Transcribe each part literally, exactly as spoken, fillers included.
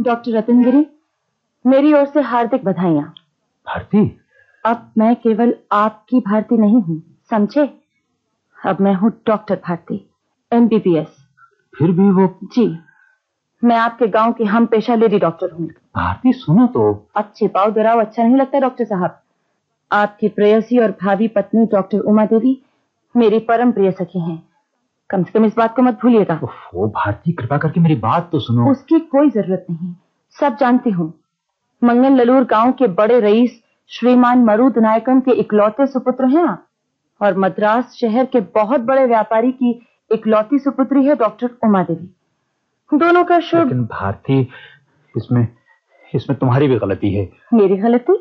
Doctor Ratnagiri, मेरी ओर से हार्दिक बधाइयां। भारती, अब मैं केवल आपकी भारती नहीं हूँ, समझे? अब मैं हूँ doctor Bharti, M B B S. फिर भी वो... जी, मैं आपके गांव की हम पेशा लेडी डॉक्टर हूँ। भारती सुनो तो। अब छिपाओ डराओ अच्छा नहीं लगता डॉक्टर साहब। आपकी प्रेयसी और भावी पत्नी डॉक्टर उमा देवी मेरी परम प्रिय सखी हैं। कम से कम इस बात को मत भूलिएगा। वो भारती, कृपा करके मेरी बात तो सुनो। उसकी कोई जरूरत नहीं, सब जानती हूँ। मंगन ललूर गांव के बड़े रईस श्रीमान मरुद नायकन के इकलौते सुपुत्र हैं आप, और मद्रास शहर के बहुत बड़े व्यापारी की इकलौती सुपुत्री है डॉक्टर उमा देवी। दोनों का शुभ... लेकिन भारती, इसमें इसमें तुम्हारी भी गलती है। मेरी गलती?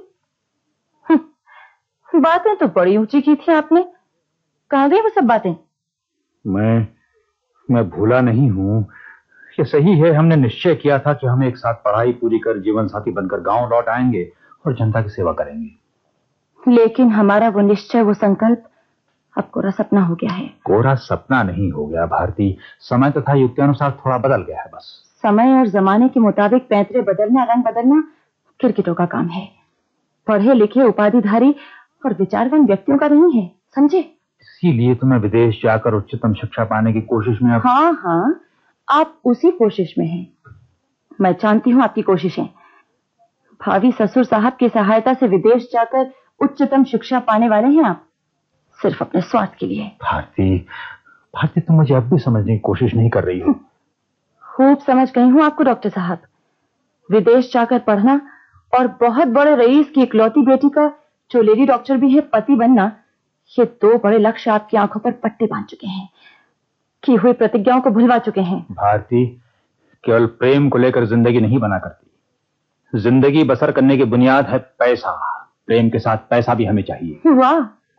बातें तो बड़ी ऊंची की थी आपने, कहाँ गई वो सब बातें? मैं मैं भूला नहीं हूँ। ये सही है, हमने निश्चय किया था कि हम एक साथ पढ़ाई पूरी कर जीवन साथी बनकर गांव लौट आएंगे और जनता की सेवा करेंगे। लेकिन हमारा वो निश्चय, वो संकल्प अब कोरा सपना हो गया है। कोरा सपना नहीं हो गया भारती, समय तथा युग के अनुसार थोड़ा बदल गया है बस। समय और जमाने के मुताबिक पैंतरे बदलना, रंग बदलना क्रिकेटों का काम है। पढ़े लिखे उपाधिधारी और विचारवान व्यक्तियों का नहीं है, समझे? इसीलिए तो मैं विदेश जाकर उच्चतम शिक्षा पाने की कोशिश में... अब... हाँ हाँ, आप उसी कोशिश में हैं। मैं जानती हूँ आपकी कोशिशें। भावी ससुर साहब की सहायता से विदेश जाकर उच्चतम शिक्षा पाने वाले हैं आप, सिर्फ अपने स्वार्थ के लिए। भारती, भारती तुम मुझे अब भी समझने की कोशिश नहीं कर रही हो। खूब समझ गई हूँ आपको डॉक्टर साहब। विदेश जाकर पढ़ना और बहुत बड़े रईस की इकलौती बेटी का, जो लेडी डॉक्टर भी है, पति बनना, ये दो बड़े लक्ष्य आपकी आंखों पर पट्टे बांध चुके हैं, की हुई प्रतिज्ञाओं को भुलवा चुके हैं। भारती, केवल प्रेम को लेकर जिंदगी नहीं बना करती। जिंदगी बसर करने की बुनियाद है पैसा। प्रेम के साथ पैसा भी हमें चाहिए। वाह,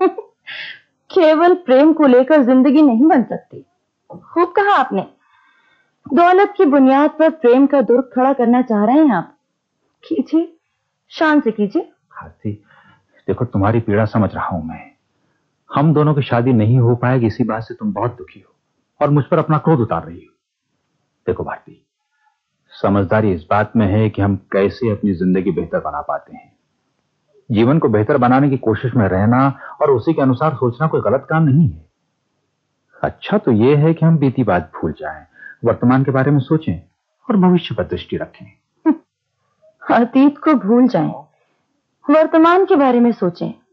केवल प्रेम को लेकर जिंदगी नहीं बन सकती। खूब कहा आपने। दौलत की बुनियाद पर प्रेम का दुर्ग खड़ा करना चाह रहे हैं आप। कीजिए, शान से कीजिए। भारती, देखो तुम्हारी पीड़ा समझ रहा हूं मैं। हम दोनों की शादी नहीं हो पाएगी, इसी बात से तुम बहुत दुखी हो और मुझ पर अपना क्रोध उतार रही हो। देखो भारती, समझदारी इस बात में है कि हम कैसे अपनी जिंदगी बेहतर बना पाते हैं। जीवन को बेहतर बनाने की कोशिश में रहना और उसी के अनुसार सोचना कोई गलत काम नहीं है। अच्छा तो यह है कि हम बीती बात भूल जाएं, वर्तमान के बारे में सोचें और भविष्य पर दृष्टि रखें। अतीत को भूल जाएं, वर्तमान के बारे में सोचें।